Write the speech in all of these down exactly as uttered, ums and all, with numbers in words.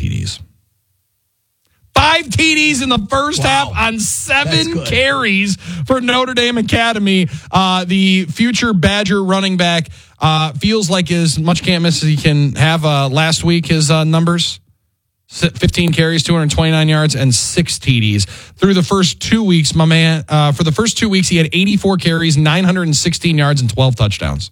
T Ds. Five T Ds in the first Wow. half on seven carries for Notre Dame Academy. Uh, the future Badger running back uh, feels like as much can't miss as he can have. Uh, last week, his uh, numbers, fifteen carries, two hundred twenty-nine yards, and six T Ds. Through the first two weeks, my man, uh, for the first two weeks, he had eighty-four carries, nine hundred sixteen yards, and twelve touchdowns.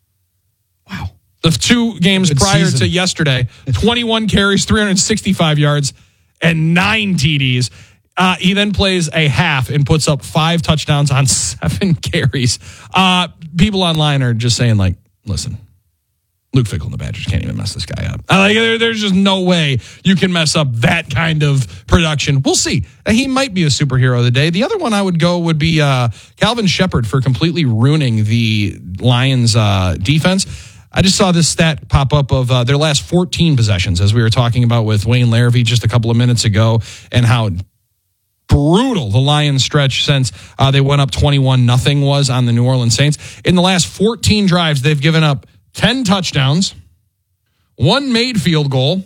Wow. The two games Good prior season. to yesterday, twenty-one carries, three hundred sixty-five yards, and nine T Ds. Uh, he then plays a half and puts up five touchdowns on seven carries. Uh, people online are just saying, like, listen, Luke Fickell and the Badgers can't even mess this guy up. I like, there, there's just no way you can mess up that kind of production. We'll see. He might be a superhero of the day. The other one I would go would be uh, Calvin Shepard for completely ruining the Lions' uh, defense. I just saw this stat pop up of uh, their last fourteen possessions, as we were talking about with Wayne Larrivee just a couple of minutes ago, and how brutal the Lions stretch since uh, they went up twenty-one nothing was on the New Orleans Saints. In the last fourteen drives, they've given up ten touchdowns, one made field goal,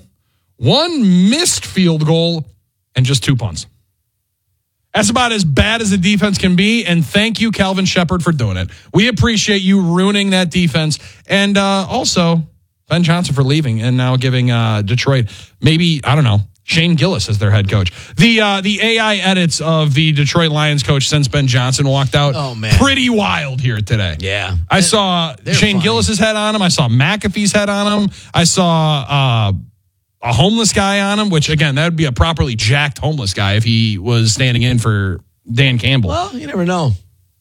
one missed field goal, and just two punts. That's about as bad as the defense can be, and thank you, Calvin Shepard, for doing it. We appreciate you ruining that defense, and uh, also Ben Johnson for leaving and now giving uh, Detroit maybe, I don't know, Shane Gillis as their head coach. The uh, the A I edits of the Detroit Lions coach since Ben Johnson walked out, oh, man. pretty wild here today. Yeah. I saw They're Shane funny. Gillis's head on him. I saw McAfee's head on him. I saw uh, a homeless guy on him, which, again, that would be a properly jacked homeless guy if he was standing in for Dan Campbell. Well, you never know.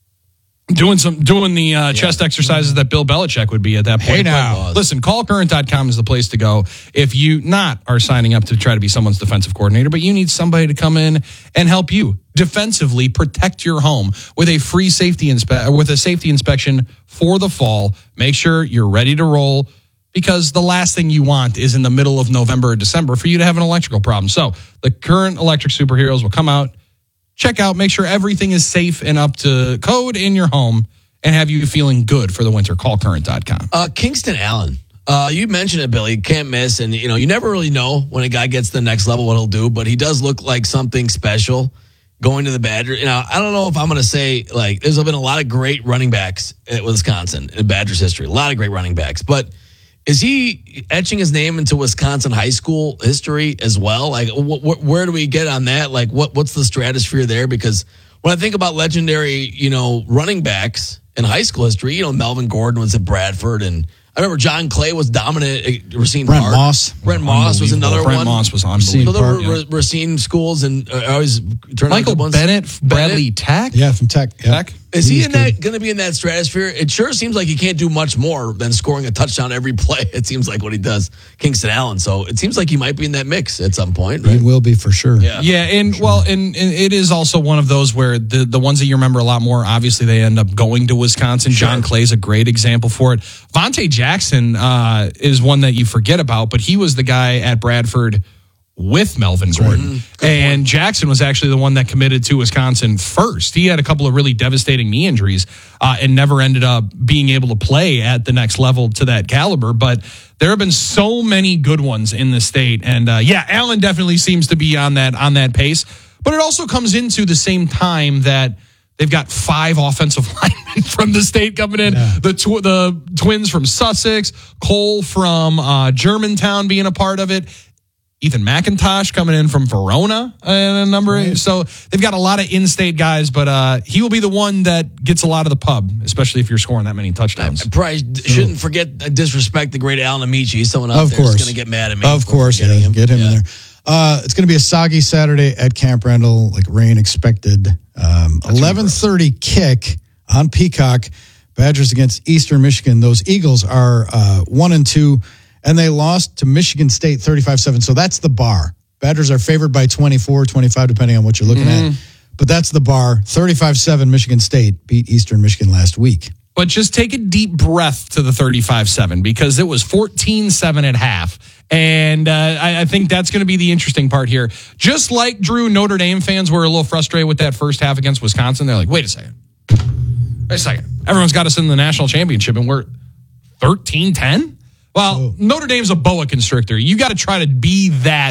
Doing some doing the uh, chest exercises that Bill Belichick would be at that point. Hey, now. But listen, call current dot com is the place to go if you not are signing up to try to be someone's defensive coordinator, but you need somebody to come in and help you defensively protect your home with a free safety inspe- with a safety inspection for the fall. Make sure you're ready to roll, because the last thing you want is in the middle of November or December for you to have an electrical problem. So the current electric superheroes will come out, check out, make sure everything is safe and up to code in your home, and have you feeling good for the winter. Call current dot com. Uh, Kingston Allen. Uh, you mentioned it, Billy. Can't miss. And, you know, you never really know when a guy gets to the next level what he'll do, but he does look like something special going to the Badgers. You know, I don't know if I'm going to say, like, there's been a lot of great running backs at Wisconsin in Badgers history. A lot of great running backs. But is he etching his name into Wisconsin high school history as well? Like, wh- wh- where do we get on that? Like, what what's the stratosphere there? Because when I think about legendary, you know, running backs in high school history, you know, Melvin Gordon was at Bradford, and I remember John Clay was dominant at Racine Brent Park. Moss. Brent Moss was another Brent one. Moss was So unbelievable. there were Yeah. R- Racine schools, and uh, I always turn Michael out good ones. Bennett, Bradley Tech. Yeah, from Tech. Yeah. Tech. Is he He's in good. that going to be in that stratosphere? It sure seems like he can't do much more than scoring a touchdown every play. It seems like what he does, Kingston Allen. So it seems like he might be in that mix at some point, He right? will be for sure. Yeah. Yeah, and well, and, and it is also one of those where the, the ones that you remember a lot more, obviously they end up going to Wisconsin. Sure. John Clay's a great example for it. Vontae Jackson uh, is one that you forget about, but he was the guy at Bradford with Melvin Gordon. And Jackson was actually the one that committed to Wisconsin first. He had a couple of really devastating knee injuries uh, and never ended up being able to play at the next level to that caliber. But there have been so many good ones in the state. And uh, yeah, Allen definitely seems to be on that on that pace. But it also comes into the same time that they've got five offensive linemen from the state coming in. Yeah. The tw- the twins from Sussex, Cole from uh, Germantown being a part of it. Ethan McIntosh coming in from Verona and a number. Right. So they've got a lot of in-state guys, but uh, he will be the one that gets a lot of the pub, especially if you're scoring that many touchdowns. I probably shouldn't forget uh, disrespect the great Alan Amici. Someone out Of there course. is going to get mad at me. Of for course, yeah, forgetting him. get him Yeah. in there. Uh, it's going to be a soggy Saturday at Camp Randall, like rain expected. Um, eleven thirty kick on Peacock. Badgers against Eastern Michigan. Those Eagles are uh, one and two, and they lost to Michigan State thirty-five seven. So that's the bar. Badgers are favored by twenty-four, twenty-five, depending on what you're looking Mm-hmm. at. But that's the bar. thirty-five seven Michigan State beat Eastern Michigan last week. But just take a deep breath to the thirty-five seven because it was fourteen seven at half. And uh, I, I think that's going to be the interesting part here. Just like Drew, Notre Dame fans were a little frustrated with that first half against Wisconsin. They're like, wait a second. Wait a second. Everyone's got us in the national championship and we're thirteen ten? Well, Oh. Notre Dame's a boa constrictor. You got to try to be that